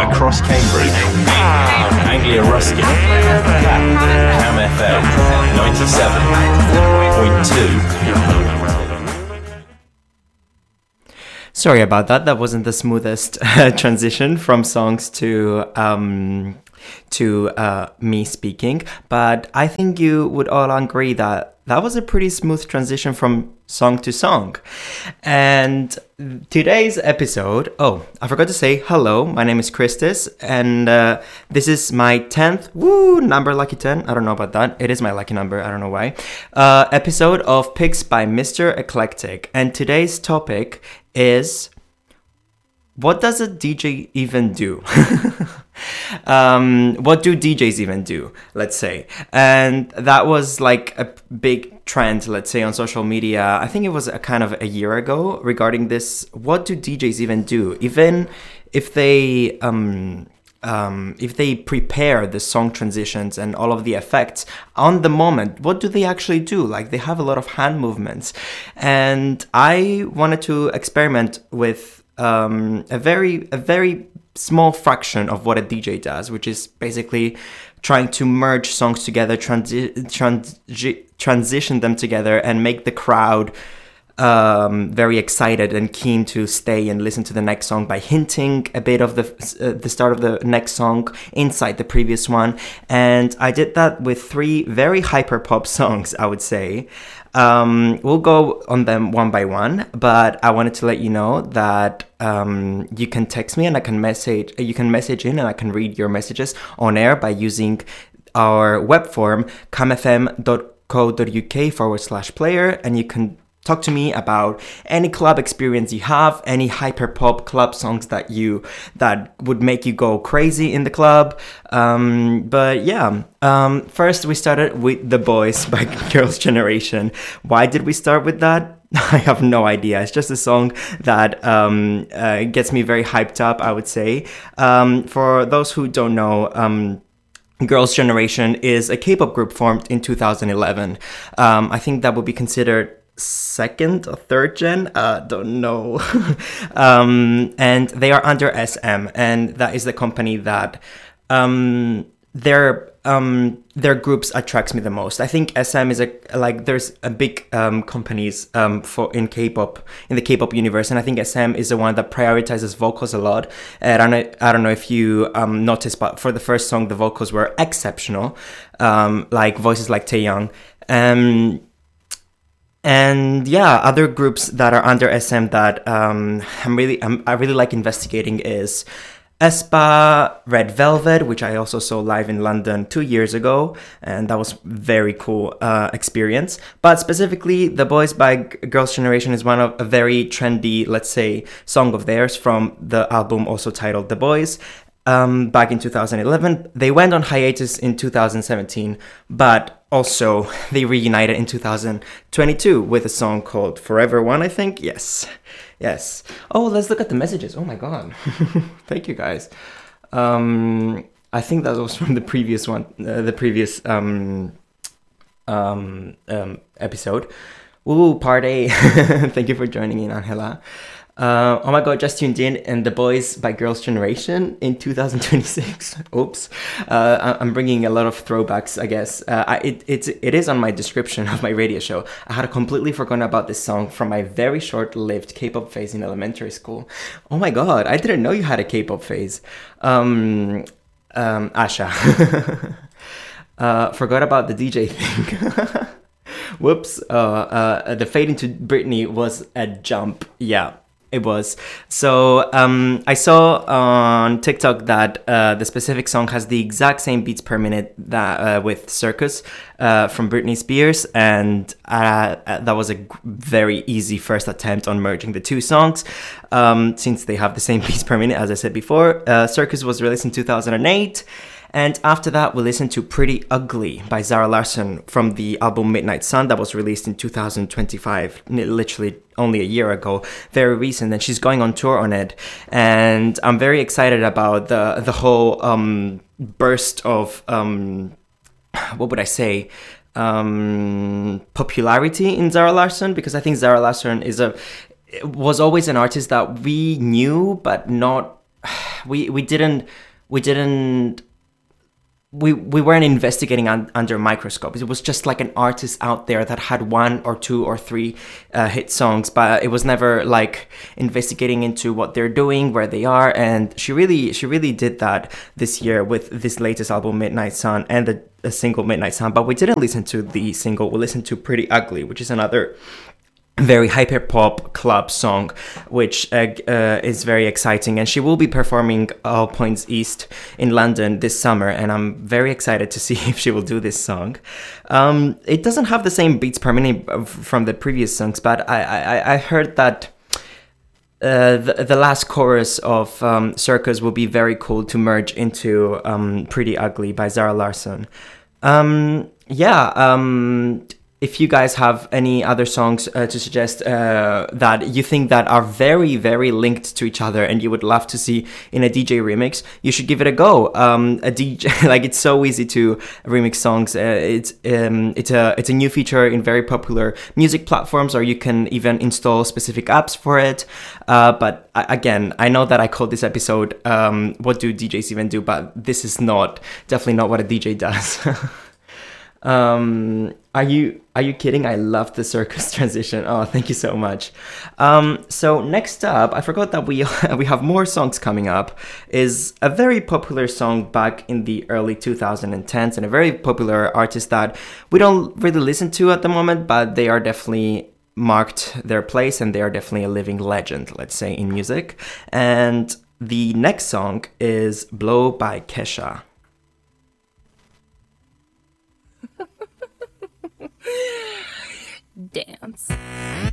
Across Cambridge, Anglia Ruskin, Cam FM 97.2. Sorry about that. That wasn't the smoothest transition from songs to me speaking, but I think you would all agree that that was a pretty smooth transition from song to song. And today's episode, I forgot to say hello, my name is Christus, and this is my 10th, number lucky 10, I don't know about that, it is my lucky number, I don't know why, episode of Picks by Mr. Eclectic. And today's topic is, what does a DJ even do? What do DJs even do, let's say? And that was like a big trend, let's say, on social media. I think it was a kind of a year ago regarding this. What do DJs even do? Even if they prepare the song transitions and all of the effects on the moment, what do they actually do? Like, they have a lot of hand movements. And I wanted to experiment with a very small fraction of what a DJ does, which is basically trying to merge songs together, transition them together, and make the crowd very excited and keen to stay and listen to the next song by hinting a bit of the start of the next song inside the previous one. And I did that with 3 very hyper pop songs, I would say. We'll go on them one by one, but I wanted to let you know that you can text me and you can message in and I can read your messages on air by using our web form camfm.co.uk/player, and you can talk to me about any club experience you have, any hyper pop club songs that would make you go crazy in the club. First we started with The Boys by Girls' Generation. Why did we start with that? I have no idea. It's just a song that gets me very hyped up, I would say. For those who don't know, Girls' Generation is a K-pop group formed in 2011. I think that would be considered second or third gen, don't know. And they are under SM, and that is the company that their groups attracts me the most. I think SM is there's a big companies in the K-pop universe, and I think SM is the one that prioritizes vocals a lot. And I don't know if you noticed, but for the first song the vocals were exceptional, like voices like Taeyang. And yeah, other groups that are under SM that I really like investigating is aespa, Red Velvet, which I also saw live in London 2 years ago, and that was very cool experience. But specifically, The Boys by Girls' Generation is one of a very trendy, let's say, song of theirs from the album also titled The Boys. Back in 2011. They went on hiatus in 2017, but also they reunited in 2022 with a song called Forever One, I think. Yes. Oh, let's look at the messages. Oh my god. Thank you, guys. I think that was from the previous one, episode. Ooh, part A. Thank you for joining in, Angela. Oh my god, just tuned in, and The Boys by Girls' Generation in 2026. Oops. I'm bringing a lot of throwbacks, I guess. It is on my description of my radio show. I had completely forgotten about this song from my very short-lived K-pop phase in elementary school. Oh my god, I didn't know you had a K-pop phase. Asha. Forgot about the DJ thing. Whoops. The fade into Britney was a jump. Yeah. It was. So I saw on TikTok that the specific song has the exact same beats per minute that with Circus from Britney Spears, and that was a very easy first attempt on merging the two songs, since they have the same beats per minute, as I said before. Circus was released in 2008. And after that, we listened to Pretty Ugly by Zara Larsson from the album Midnight Sun that was released in 2025, literally only a year ago, very recent, and she's going on tour on it. And I'm very excited about the whole burst of, what would I say, popularity in Zara Larsson, because I think Zara Larsson was always an artist that we knew, but not... we didn't we weren't investigating under microscopes. It was just like an artist out there that had one or two or three hit songs, but it was never like investigating into what they're doing, where they are. And she really did that this year with this latest album, Midnight Sun, and the single Midnight Sun. But we didn't listen to the single. We listened to Pretty Ugly, which is another very hyper pop club song, which is very exciting, and she will be performing All Points East in London this summer, and I'm very excited to see if she will do this song. It doesn't have the same beats per minute from the previous songs, but I heard that the last chorus of Circus will be very cool to merge into Pretty Ugly by Zara Larsson. If you guys have any other songs to suggest that you think that are very, very linked to each other and you would love to see in a DJ remix, you should give it a go. A DJ, like, it's so easy to remix songs. It's a new feature in very popular music platforms, or you can even install specific apps for it. But again, I know that I called this episode "What Do DJs Even Do?" but this is definitely not what a DJ does. Are you kidding? I love the Circus transition. Oh, thank you so much. So next up, I forgot that we have more songs coming up, is a very popular song back in the early 2010s, and a very popular artist that we don't really listen to at the moment, but they are definitely marked their place, and they are definitely a living legend, let's say, in music. And the next song is Blow by Kesha. Dance.